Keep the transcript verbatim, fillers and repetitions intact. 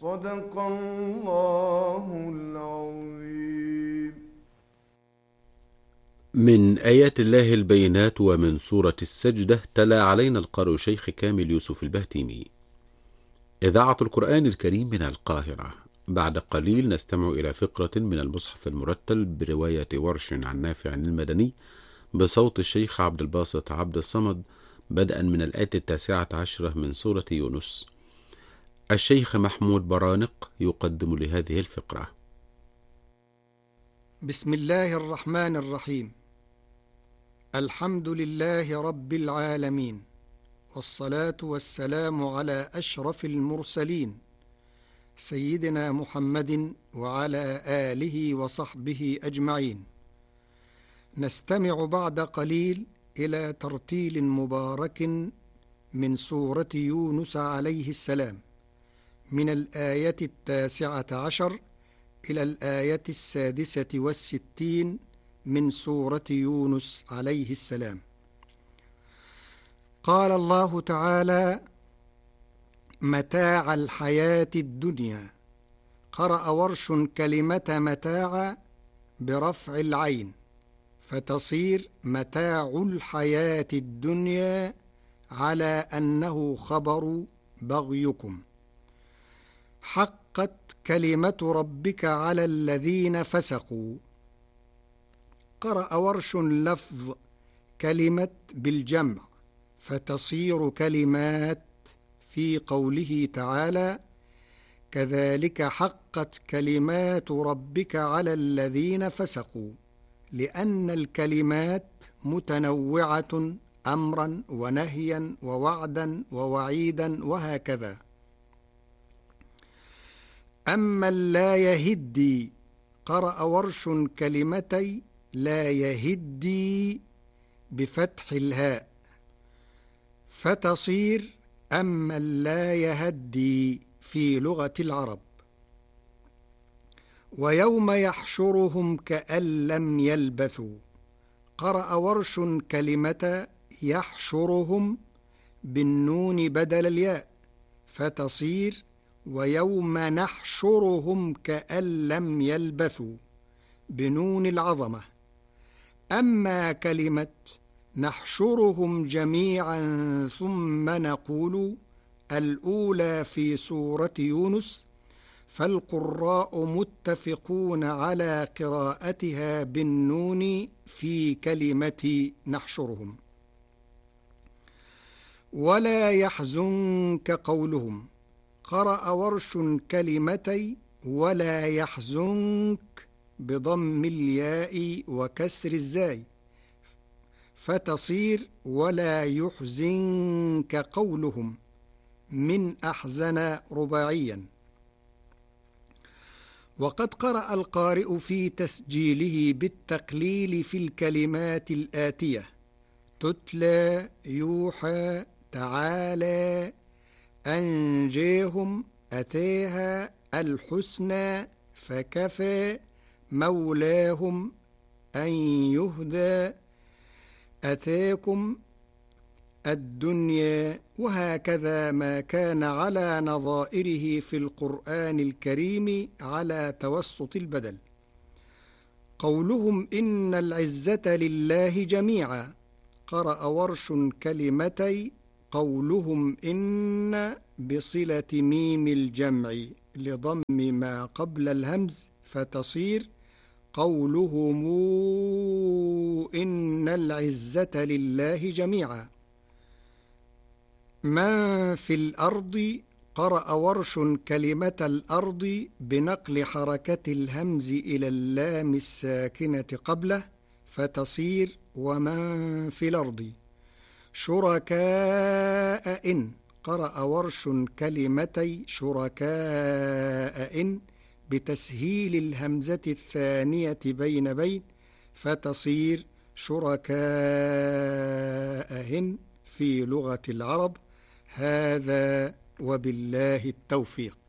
صدق الله العظيم. من آيات الله البينات ومن سورة السجدة تلا علينا القارئ شيخ كامل يوسف البهتيمي. إذاعة القرآن الكريم من القاهرة. بعد قليل نستمع إلى فقرة من المصحف المرتل برواية ورش عن نافع المدني بصوت الشيخ عبد الباسط عبد الصمد، بدءا من الآية التاسعة عشرة من سورة يونس. الشيخ محمود برانق يقدم لهذه الفقرة. بسم الله الرحمن الرحيم. الحمد لله رب العالمين، والصلاة والسلام على أشرف المرسلين سيدنا محمد وعلى آله وصحبه أجمعين. نستمع بعد قليل إلى ترتيل مبارك من سورة يونس عليه السلام، من الآية التاسعة عشر إلى الآية السادسة والستين من سورة يونس عليه السلام. قال الله تعالى: متاع الحياة الدنيا. قرأ ورش كلمة متاع برفع العين فتصير متاع الحياة الدنيا، على أنه خبر بغيكم. حقت كلمة ربك على الذين فسقوا. قرأ ورش لفظ كلمة بالجمع فتصير كلمات، في قوله تعالى: كذلك حقت كلمات ربك على الذين فسقوا، لأن الكلمات متنوعة أمرا ونهيا ووعدا ووعيدا وهكذا. أما لا يهدي. قرأ ورش كلمتي لا يهدي بفتح الهاء فتصير أما لا يهدي في لغة العرب. ويوم يحشرهم كأن لم يلبثوا. قرأ ورش كلمة يحشرهم بالنون بدل الياء فتصير ويوم نحشرهم كأن لم يلبثوا بنون العظمة. أما كلمة نحشرهم جميعا ثم نقول الأولى في سورة يونس، فالقراء متفقون على قراءتها بالنون في كلمة نحشرهم. ولا يحزنك قولهم. قرأ ورش كلمتي ولا يحزنك بضم الياء وكسر الزاي فتصير ولا يحزنك قولهم، من أحزن رباعيا. وقد قرأ القارئ في تسجيله بالتقليل في الكلمات الآتية: تتلى، يوحى، تعالى، أنجيهم، أتيها، الحسنى، فكفى، مولاهم، أن يهدى، أتاكم، الدنيا، وهكذا ما كان على نظائره في القرآن الكريم على توسط البدل. قولهم إن العزة لله جميعا. قرأ ورش كلمتي قولهم إن بصلة ميم الجمع لضم ما قبل الهمز فتصير قولهم إن العزة لله جميعا. من في الأرض. قرأ ورش كلمة الأرض بنقل حركة الهمز إلى اللام الساكنة قبله فتصير ومن في الأرض. شركاء إن. قرأ ورش كلمتي شركاء إن بتسهيل الهمزة الثانية بين بين فتصير شركاء إن في لغة العرب. هذا وبالله التوفيق.